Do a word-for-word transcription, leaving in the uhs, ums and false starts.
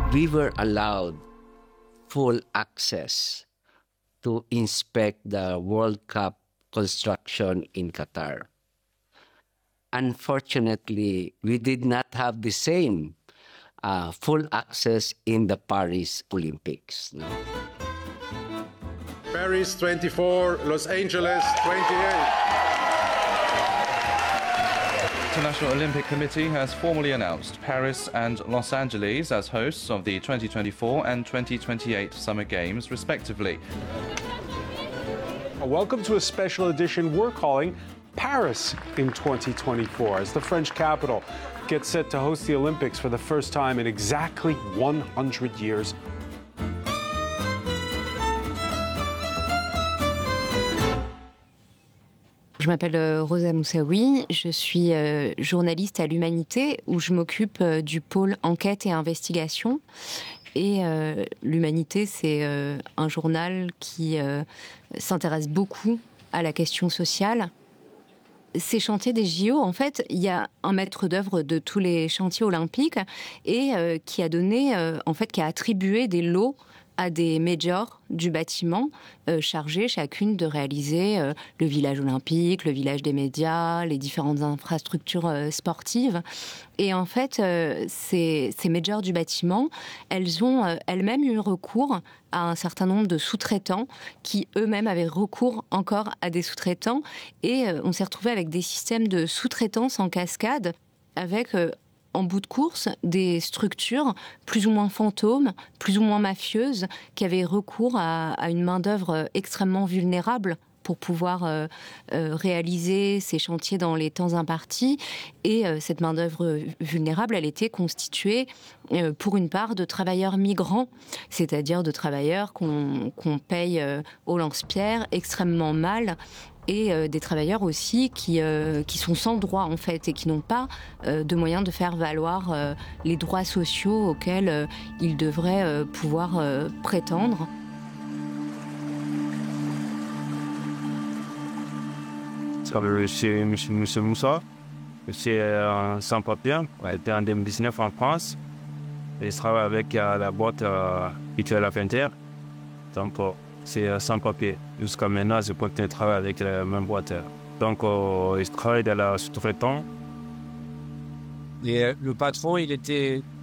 we were allowed full access to inspect the World Cup construction in Qatar. Unfortunately, we did not have the same uh, full access in the Paris Olympics. No? Paris twenty-four, Los Angeles twenty-eight. The International Olympic Committee has formally announced Paris and Los Angeles as hosts of the twenty twenty-four and twenty twenty-eight Summer Games, respectively. Welcome to a special edition we're calling Paris in twenty twenty-four, as the French capital gets set to host the Olympics for the first time in exactly one hundred years. Je m'appelle Rosa Moussaoui, je suis euh, journaliste à l'Humanité où je m'occupe euh, du pôle enquête et investigation. Et euh, l'Humanité, c'est euh, un journal qui euh, s'intéresse beaucoup à la question sociale. Ces chantiers des J O, en fait, il y a un maître d'œuvre de tous les chantiers olympiques et euh, qui a donné, euh, en fait, qui a attribué des lots à des majors du bâtiment euh, chargés chacune de réaliser euh, le village olympique, le village des médias, les différentes infrastructures euh, sportives. Et en fait, euh, ces, ces majors du bâtiment, elles ont euh, elles-mêmes eu recours à un certain nombre de sous-traitants qui eux-mêmes avaient recours encore à des sous-traitants. Et euh, on s'est retrouvé avec des systèmes de sous-traitance en cascade avec... Euh, en bout de course, des structures plus ou moins fantômes, plus ou moins mafieuses, qui avaient recours à, à une main-d'œuvre extrêmement vulnérable pour pouvoir euh, euh, réaliser ces chantiers dans les temps impartis. Et euh, cette main-d'œuvre vulnérable, elle était constituée euh, pour une part de travailleurs migrants, c'est-à-dire de travailleurs qu'on, qu'on paye euh, au lance-pierre extrêmement mal, et euh, des travailleurs aussi qui, euh, qui sont sans droit en fait et qui n'ont pas euh, de moyens de faire valoir euh, les droits sociaux auxquels euh, ils devraient euh, pouvoir euh, prétendre. Je suis M. Moussa, je suis un sans-papier, j'ai été en deux mille dix-neuf en France et je travaille avec euh, la boîte euh, Mutuelle Aventure. Donc, euh, c'est sans papier. Jusqu'à maintenant, je continue de travailler avec la même boîte. Donc, euh, je travaille dans la sous-traitance. Et le patron, il était